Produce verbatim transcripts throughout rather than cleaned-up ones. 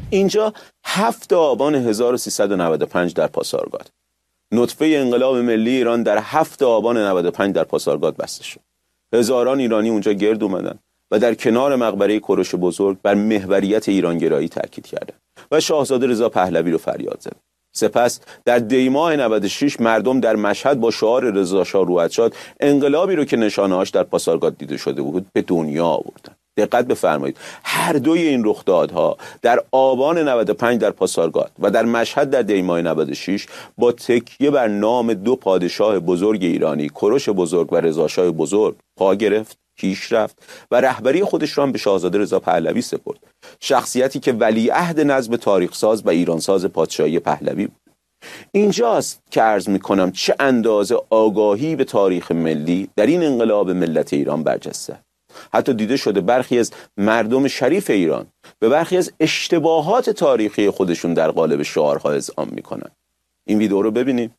اینجا هفتم آبان هزار و سیصد و نود و پنج در پاسارگاد. نطفه انقلاب ملی ایران در هفتم آبان نود و پنج در پاسارگاد بسته شد. هزاران ایرانی اونجا گرد اومدن و در کنار مقبره کوروش بزرگ بر محوریت ایرانگرایی تاکید کردند و شاهزاده رضا پهلوی رو فریاد زدند. سپس در دی ماه نود و شش مردم در مشهد با شعار رضا شاه روحت‌شاد انقلابی رو که نشانه‌هاش در پاسارگاد دیده شده بود به دنیا آوردن. دقت بفرمایید، هر دوی این رخدادها در آبان نود و پنج در پاسارگاد و در مشهد در دی ماه نود و شش با تکیه بر نام دو پادشاه بزرگ ایرانی، کوروش بزرگ و رضا شاه بزرگ، پا گرفت، پیش رفت و رهبری خودش را هم به شاهزاده رضا پهلوی سپرد. شخصیتی که ولیعهد نظم تاریخساز و ایرانساز پادشاهی پهلوی بود. اینجاست که عرض می‌کنم چه اندازه آگاهی به تاریخ ملی در این انقلاب ملت ایران برجسته. حتی دیده شده برخی از مردم شریف ایران به برخی از اشتباهات تاریخی خودشون در قالب شعارها اذعان میکنن. این ویدیو رو ببینیم.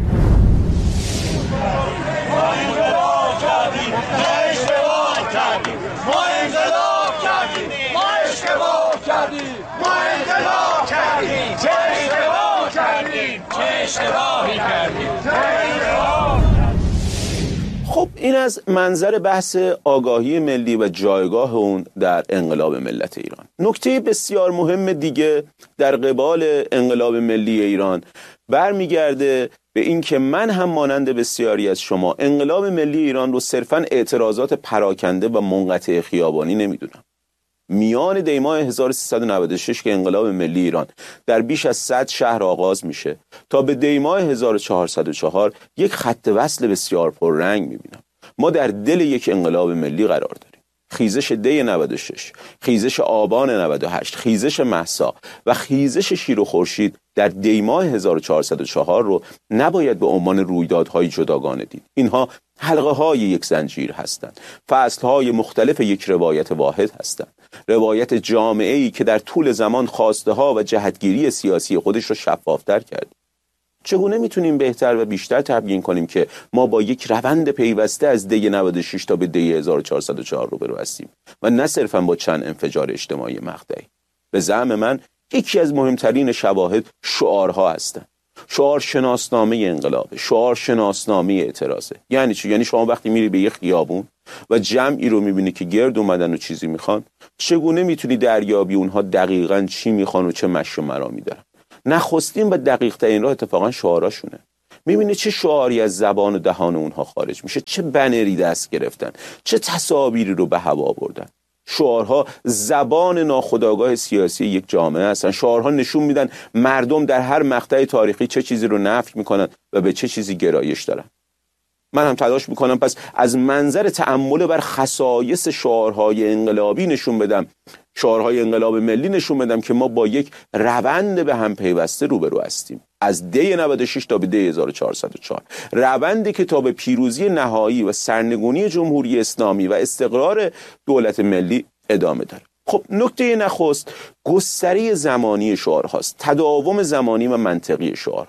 خب این از منظر بحث آگاهی ملی و جایگاه اون در انقلاب ملت ایران. نکته بسیار مهم دیگه در قبال انقلاب ملی ایران برمیگرده به این که من هم مانند بسیاری از شما انقلاب ملی ایران رو صرفاً اعتراضات پراکنده و منقطع خیابانی نمیدونم. میان دی ماه هزار و سیصد و نود و شش که انقلاب ملی ایران در بیش از صد شهر آغاز میشه تا به دی ماه هزار و چهارصد و چهار یک خط وصل بسیار پررنگ میبینم. ما در دل یک انقلاب ملی قرار داریم. خیزش دی نود و شش، خیزش آبان نود و هشت، خیزش مهسا و خیزش شیر و خورشید در دی ماه هزار و چهارصد و چهار رو نباید به عنوان رویدادهای جداگانه دید. اینها حلقه های یک زنجیر هستند، فصل های مختلف یک روایت واحد هستند. روایت جامعه‌ای که در طول زمان خواسته ها و جهتگیری سیاسی خودش رو شفافتر کرد. چگونه میتونیم بهتر و بیشتر تبیین کنیم که ما با یک روند پیوسته از دی نود و شش تا به دی هزار و چهارصد و چهار روبرو هستیم و نه صرفاً با چند انفجار اجتماعی مقطعی؟ به زعم من یکی از مهمترین شواهد شعارها هستند. شعار شناسنامه انقلاب، شعار شناسنامه اعتراضه. یعنی چی؟ یعنی شما وقتی میری به یک خیابون و جمعی رو میبینی که گرد اومدن و چیزی میخوان، چگونه میتونی دریابی اونها دقیقاً چی میخوان و چه مشی و مرامی دارن؟ نخستین و دقیق ترین راه اتفاقا شعاراشونه. میبینی چه شعاری از زبان و دهان اونها خارج میشه، چه بنری دست گرفتن، چه تصاویری رو به هوا بردن. شعارها زبان ناخودآگاه سیاسی یک جامعه هستن. شعارها نشون میدن مردم در هر مقطع تاریخی چه چیزی رو نفی میکنن و به چه چیزی گرایش دارن. من هم تلاش میکنم پس از منظر تأمل بر خصایص شعارهای انقلابی نشون بدم، شعارهای انقلاب ملی نشون بدم که ما با یک روند به هم پیوسته روبرو هستیم. از دی نود و شش تا به دی هزار و چهارصد و چهار، روندی که تا به پیروزی نهایی و سرنگونی جمهوری اسلامی و استقرار دولت ملی ادامه داره. خب نکته نخست گستره زمانی شعارهاست، تداوم زمانی و منطقی شعارها.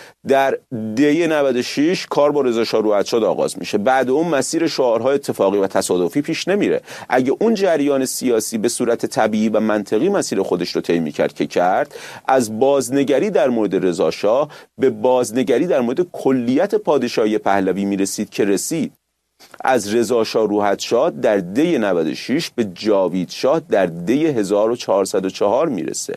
در دی نود و شش کار با رضا شاه روحت‌شاد آغاز میشه. بعد اون مسیر شعارها اتفاقی و تصادفی پیش نمیره. اگه اون جریان سیاسی به صورت طبیعی و منطقی مسیر خودش رو طی می‌کرد که کرد، از بازنگری در مورد رضا شاه به بازنگری در مورد کلیت پادشاهی پهلوی میرسید که رسید. از رضا شاه روحت‌شاد در دی نود و شش به جاوید شاه در دی هزار و چهارصد و چهار میرسه.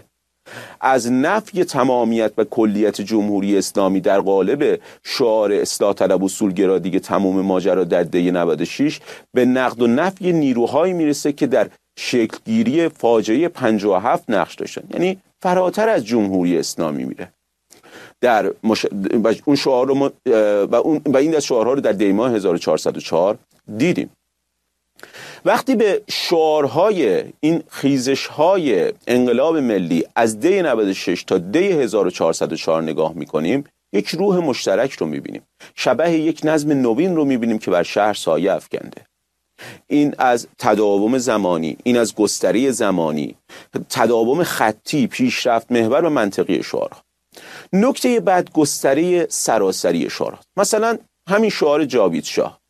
از نفی تمامیت و کلیت جمهوری اسلامی در قالب شعار اصلاح طلب اصولگرا دیگه تمام ماجرا در دی نود و شش به نقد و نفی نیروهایی میرسه که در شکلگیری فاجعه پنجاه و هفت نقش داشتن. یعنی فراتر از جمهوری اسلامی میره. در مش... اون شعار رو م... و, اون... و این از شعارها رو در دی ماه هزار و چهارصد و چهار دیدیم. وقتی به شعارهای این خیزش‌های انقلاب ملی از دی نود و شش تا دی هزار و چهارصد و چهار نگاه می‌کنیم، یک روح مشترک رو می‌بینیم. شبح یک نظم نوین رو می‌بینیم که بر شهر سایه افکنده. این از تداوم زمانی، این از گستره زمانی، تداوم خطی، پیشرفت محور و منطقی شعارها. نکته بعد گستره سراسری شعارها. مثلا همین شعار جاوید شاه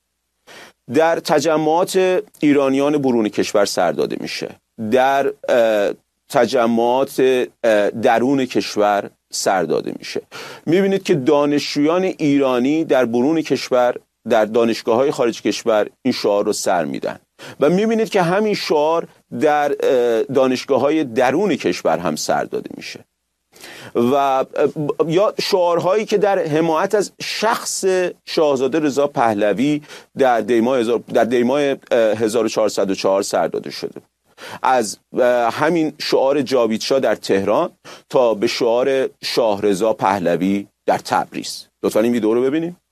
در تجمعات ایرانیان برون کشور سر داده میشه. در تجمعات درون کشور سر داده میشه. میبینید که دانشجویان ایرانی در برون کشور در دانشگاه‌های خارج کشور این شعار رو سر میدن و میبینید که همین شعار در دانشگاه‌های درون کشور هم سر داده میشه و یا شعارهایی که در حمایت از شخص شاهزاده رضا پهلوی در دیماه در دیماه هزار و چهارصد و چهار سر داده شده، از همین شعار جاوید شاه در تهران تا به شعار شاه رضا پهلوی در تبریز. لطفاً این ویدیو رو ببینید.